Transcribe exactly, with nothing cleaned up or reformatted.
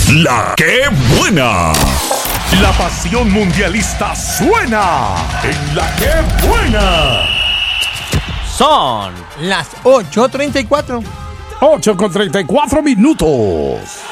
La que buena. La pasión mundialista suena en La que buena. Son las ocho treinta y cuatro. ocho con treinta y cuatro minutos.